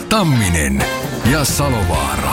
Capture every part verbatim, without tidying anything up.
Tamminen ja Salovaara.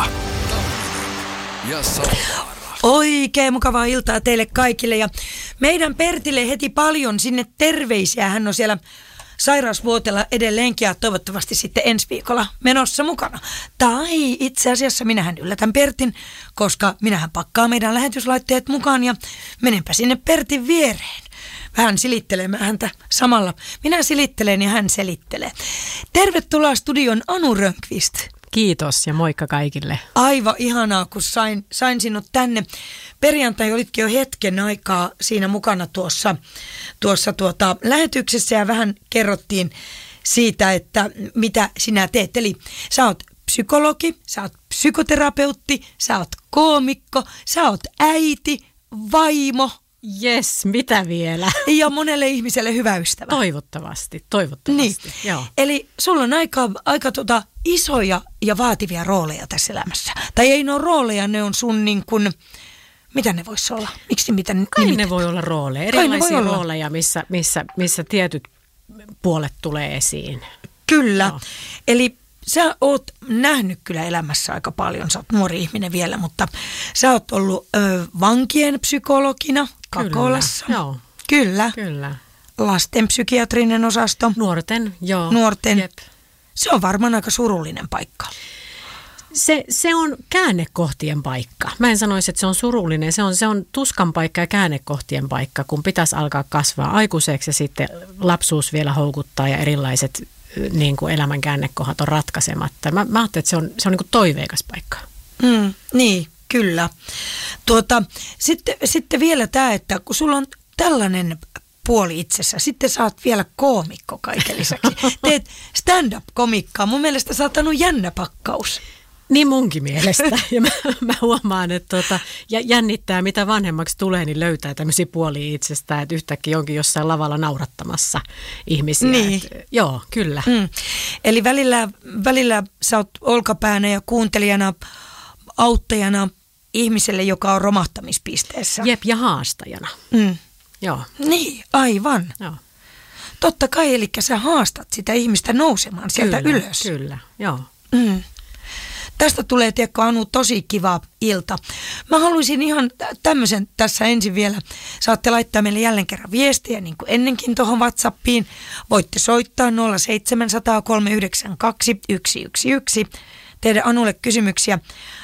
Ja Salovaara. Oikein mukavaa iltaa teille kaikille ja meidän Pertille heti paljon sinne terveisiä. Hän on siellä sairausvuotella edelleenkin ja toivottavasti sitten ensi viikolla menossa mukana. Tai itse asiassa minähän yllätän Pertin, koska minähän pakkaan meidän lähetyslaitteet mukaan ja menenpä sinne Pertin viereen. Vähän silittelemään häntä samalla. Minä silittelen ja hän selittelee. Tervetuloa studion Anu Rönnqvist. Kiitos ja moikka kaikille. Aivan ihanaa, kun sain, sain sinut tänne. Perjantai olitkin jo hetken aikaa siinä mukana tuossa, tuossa tuota, lähetyksessä ja vähän kerrottiin siitä, että mitä sinä teet. Eli sä oot psykologi, sä oot psykoterapeutti, sä oot koomikko, sä oot äiti, vaimo. Jes, mitä vielä? Ja monelle ihmiselle hyvä ystävä. Toivottavasti, toivottavasti. Niin. Joo. Eli sulla on aika, aika tota isoja ja vaativia rooleja tässä elämässä. Tai ei ne ole rooleja, ne on sun niin kuin, mitä ne voisi olla? Miksi mitä Kai nimittäin? ne voi olla rooleja, erilaisia rooleja, missä, missä, missä tietyt puolet tulee esiin. Kyllä. Joo. Eli sä oot nähnyt kyllä elämässä aika paljon, sä oot nuori ihminen vielä, mutta sä oot ollut ö, vankien psykologina Kakolassa. Kyllä, joo. Kyllä. Kyllä. Lasten psykiatrinen osasto. Nuorten, joo. Nuorten. Jep. Se on varmaan aika surullinen paikka. Se, se on käännekohtien paikka. Mä en sanoisi, että se on surullinen. Se on, se on tuskan paikka ja käännekohtien paikka, kun pitäisi alkaa kasvaa aikuiseksi ja sitten lapsuus vielä houkuttaa ja erilaiset niin kuin elämän käännekohdat on ratkaisematta. Mä, mä ajattelin, että se on, se on niin kuin toiveikas paikka. Mm, niin, kyllä. Tuota, sitten, sitten vielä tämä, että kun sulla on tällainen puoli itsessä, sitten sä oot vielä koomikko kaiken lisäksi. Teet stand-up-komikkaa. Mun mielestä sä oot saanut jännä pakkaus. Niin munkin mielestä. Ja mä, mä huomaan, että tota, jännittää, mitä vanhemmaksi tulee, niin löytää tämmöisiä puolia itsestään, että yhtäkkiä onkin jossain lavalla naurattamassa ihmisiä. Niin. Et, joo, kyllä. Mm. Eli välillä, välillä sä oot olkapäänä ja kuuntelijana, auttajana ihmiselle, joka on romahtamispisteessä. Jep, ja haastajana. Mm. Joo. Niin, aivan. Joo. Totta kai, eli sä haastat sitä ihmistä nousemaan sieltä Kyllä, ylös. Kyllä, joo. Mm. Tästä tulee, tiedätkö Anu, tosi kiva ilta. Mä haluaisin ihan tämmöisen tässä ensin vielä. Saatte laittaa meille jälleen kerran viestiä, niin kuin ennenkin tuohon WhatsAppiin. Voitte soittaa nolla seitsemän nolla nolla kolme yhdeksän kaksi yksi yksi yksi. Tehdä Anulle kysymyksiä.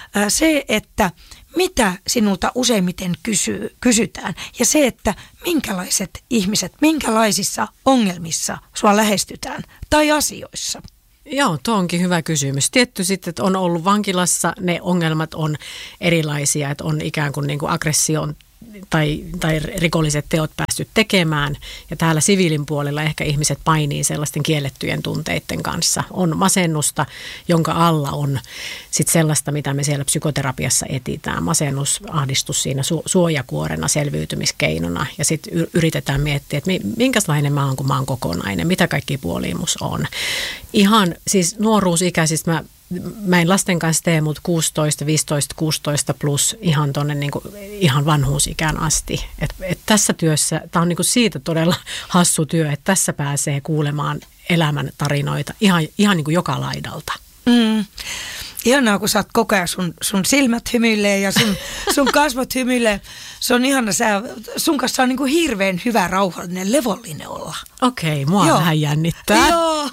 Se, että mitä sinulta useimmiten kysyy, kysytään ja se, että minkälaiset ihmiset, minkälaisissa ongelmissa sua lähestytään tai asioissa. Joo, tuo onkin hyvä kysymys. Tietty sitten, että on ollut vankilassa, ne ongelmat on erilaisia, että on ikään kuin, niin kuin aggression tai, tai rikolliset teot päästy tekemään. Ja täällä siviilin puolella ehkä ihmiset painii sellaisten kiellettyjen tunteiden kanssa. On masennusta, jonka alla on sitten sellaista, mitä me siellä psykoterapiassa etitään. Masennus, ahdistus siinä su- suojakuorena, selviytymiskeinona. Ja sitten y- yritetään miettiä, että minkälainen mä oon, kun mä oon kokonainen, mitä kaikki puolia mus on. Ihan siis nuoruusikäisistä mä Mä en lasten kanssa tee, mutta kuusitoista, viisitoista, kuusitoista plus ihan tuonne niinku, ihan vanhuusikään asti. Et, et tässä työssä, tämä on niinku siitä todella hassu työ, että tässä pääsee kuulemaan elämän tarinoita ihan, ihan niinku joka laidalta. Mm. Ihanaa, kun sä oot koko ajan, sun, sun silmät hymyilee ja sun, sun kasvot hymyilee. Se on ihana, sä, sun kanssa on niinku hirveän hyvä, rauhallinen, levollinen olla. Okei, mua Joo. vähän jännittää. Joo.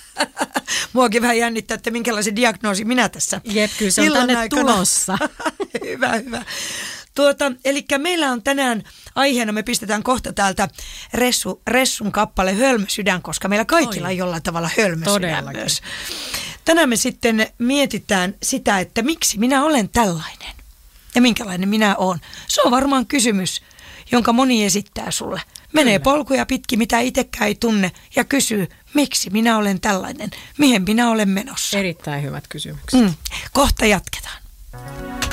Muakin vähän jännittää, että minkälaisen diagnoosi minä tässä Jep, kyllä se on illan tänne aikana. tulossa. Hyvä, hyvä. Tuota, eli meillä on tänään aiheena, me pistetään kohta täältä Ressu, Ressun kappale Hölmösydän, koska meillä kaikilla Oi. on jollain tavalla hölmösydän Todellakin. myös. Tänään me sitten mietitään sitä, että miksi minä olen tällainen ja minkälainen minä olen. Se on varmaan kysymys, jonka moni esittää sulle. Menee Kyllä. polkuja pitkin, mitä itsekään ei tunne ja kysyy, miksi minä olen tällainen, mihin minä olen menossa. Erittäin hyvät kysymykset. Mm. Kohta jatketaan.